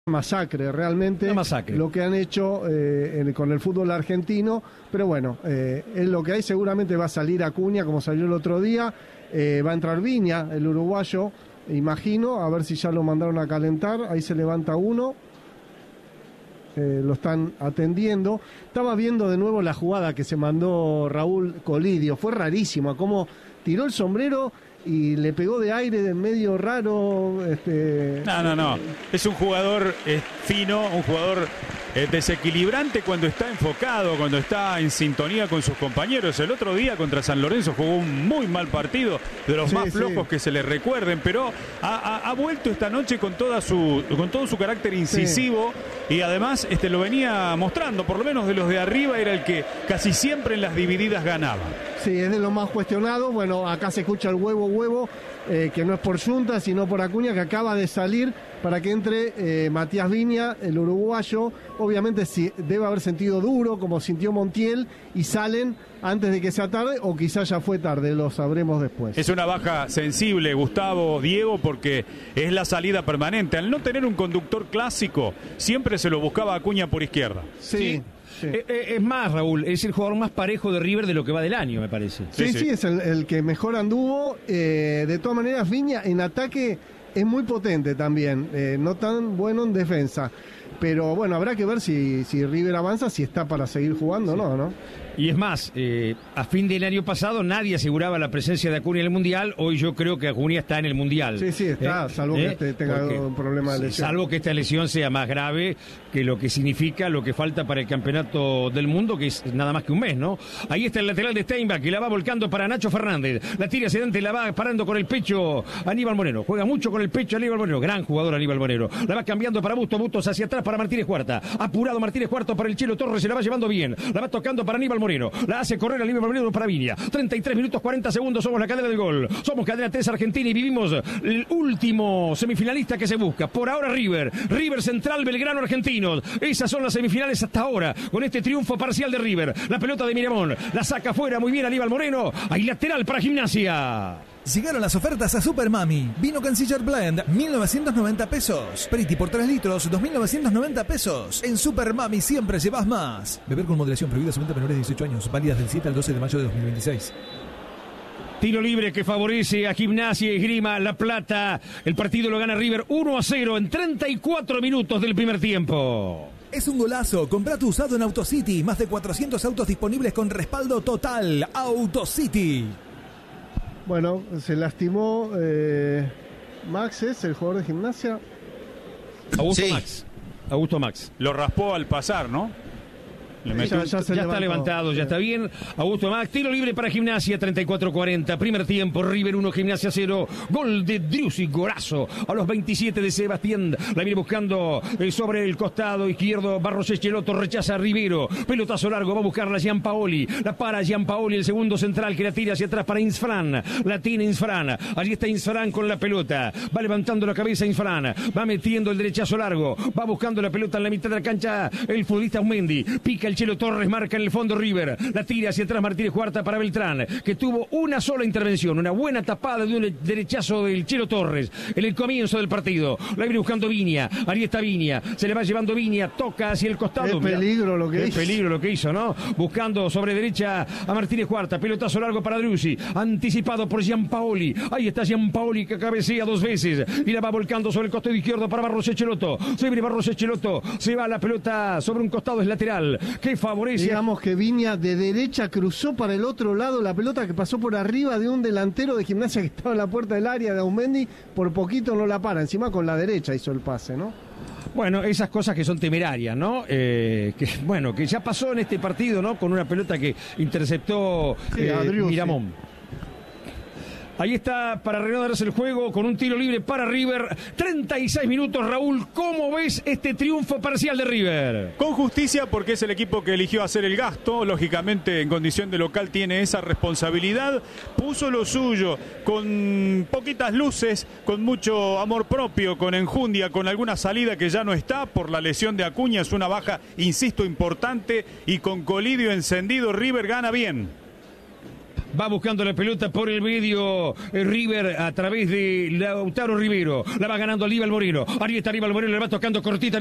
masacre realmente. Una masacre. Lo que han hecho con el fútbol argentino, pero bueno, es lo que hay. Seguramente va a salir Acuña como salió el otro día, va a entrar Viña, el uruguayo, imagino, a ver si ya lo mandaron a calentar. Ahí se levanta uno, lo están atendiendo. Estaba viendo de nuevo la jugada que se mandó Raúl Colidio, fue rarísima, como tiró el sombrero y le pegó de aire de medio raro. No. Es un jugador fino, un jugador desequilibrante cuando está enfocado, cuando está en sintonía con sus compañeros. El otro día contra San Lorenzo jugó un muy mal partido, de los más flojos que se le recuerden, pero ha vuelto esta noche con todo su carácter incisivo, y además lo venía mostrando, por lo menos de los de arriba era el que casi siempre en las divididas ganaba. Sí, es de lo más cuestionado. Bueno, acá se escucha el huevo, que no es por Junta, sino por Acuña, que acaba de salir para que entre Matías Viña, el uruguayo. Obviamente debe haber sentido duro, como sintió Montiel, y salen antes de que sea tarde, o quizás ya fue tarde, lo sabremos después. Es una baja sensible, Gustavo, Diego, porque es la salida permanente. Al no tener un conductor clásico, siempre se lo buscaba Acuña por izquierda. Sí. Es más, Raúl, es el jugador más parejo de River de lo que va del año, me parece. Sí, es el que mejor anduvo. De todas maneras, Viña en ataque es muy potente también, no tan bueno en defensa. Pero bueno, habrá que ver si River avanza, si está para seguir jugando o no. Y es más, a fin del año pasado nadie aseguraba la presencia de Acuña en el Mundial. Hoy yo creo que Acuña está en el Mundial. Sí, está, salvo que tenga un problema de lesión. Salvo que esta lesión sea más grave que lo que significa lo que falta para el campeonato del mundo, que es nada más que un mes, ¿no? Ahí está el lateral de Steinbach, que la va volcando para Nacho Fernández. La tira hacia adelante, la va parando con el pecho Aníbal Moreno. Juega mucho con el pecho Aníbal Moreno. Gran jugador Aníbal Moreno. La va cambiando para Bustos hacia atrás para Martínez Cuarta. Apurado Martínez Cuarta para el Chelo Torres, se la va llevando bien. La va tocando para Aníbal Moreno. La hace correr Aníbal Moreno para Viña. 33 minutos 40 segundos. Somos la cadena del gol. Somos cadena 3 Argentina y vivimos el último semifinalista que se busca. Por ahora River Central, Belgrano, Argentinos. Esas son las semifinales hasta ahora, con este triunfo parcial de River. La pelota de Miramón. La saca afuera muy bien Aníbal Moreno. Ahí lateral para Gimnasia. Llegaron las ofertas a Super Mami. Vino Canciller Blend, 1.990 pesos. Priti por 3 litros, 2.990 pesos. En Super Mami siempre llevas más. Beber con moderación, prohibida solamente a menores de 18 años. Válidas del 7 al 12 de mayo de 2026. Tiro libre que favorece a Gimnasia y Esgrima La Plata. El partido lo gana River 1-0 en 34 minutos del primer tiempo. Es un golazo. Comprá tu usado en AutoCity. Más de 400 autos disponibles con respaldo total. AutoCity. Bueno, se lastimó Max, es el jugador de Gimnasia. Augusto Max. Lo raspó al pasar, ¿no? Ya está levantado, ya está bien. Augusto Max, tiro libre para Gimnasia, 34-40. Primer tiempo, River 1, Gimnasia 0. Gol de Driussi, golazo. A los 27 de Sebastián. La viene buscando sobre el costado izquierdo. Barros Echeloto rechaza a Rivero. Pelotazo largo, va a buscarla Gianpaoli. La para Gianpaoli, el segundo central que la tira hacia atrás para Insfran. La tiene Insfran. Allí está Insfran con la pelota. Va levantando la cabeza Insfran. Va metiendo el derechazo largo. Va buscando la pelota en la mitad de la cancha. El futbolista Aumendi. Pica el Chelo Torres, marca en el fondo River. La tira hacia atrás Martínez Cuarta para Beltrán, que tuvo una sola intervención, una buena tapada de un derechazo del Chelo Torres en el comienzo del partido. La viene buscando Viña. Ahí está Viña. Se le va llevando Viña. Toca hacia el costado. Qué peligro lo que hizo. Qué peligro lo que hizo, ¿no? Buscando sobre derecha a Martínez Cuarta. Pelotazo largo para Driussi. Anticipado por Gianpaoli. Ahí está Gianpaoli que cabecea 2 veces. Y la va volcando sobre el costado izquierdo para Barros Echeloto. Se viene Barros Echeloto. Se va la pelota sobre un costado, es lateral. Que favorece. Digamos que Viña de derecha cruzó para el otro lado la pelota que pasó por arriba de un delantero de Gimnasia que estaba en la puerta del área de Aumendi. Por poquito no la para. Encima con la derecha hizo el pase, ¿no? Bueno, esas cosas que son temerarias, ¿no? Que ya pasó en este partido, ¿no? Con una pelota que interceptó Miramón. Ahí está para reanudarse el juego con un tiro libre para River. 36 minutos, Raúl. ¿Cómo ves este triunfo parcial de River? Con justicia, porque es el equipo que eligió hacer el gasto. Lógicamente, en condición de local tiene esa responsabilidad. Puso lo suyo con poquitas luces, con mucho amor propio, con enjundia, con alguna salida que ya no está por la lesión de Acuña. Es una baja, insisto, importante. Y con Colidio encendido, River gana bien. Va buscando la pelota por el medio. River a través de Lautaro Rivero. La va ganando Aníbal Moreno. Ahí está Aníbal Moreno, le va tocando cortita.